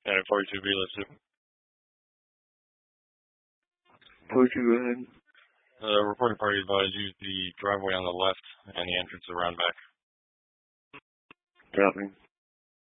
And 42B, let's do. 42, go ahead. Reporting party advised use the driveway on the left and the entrance around back. Copy.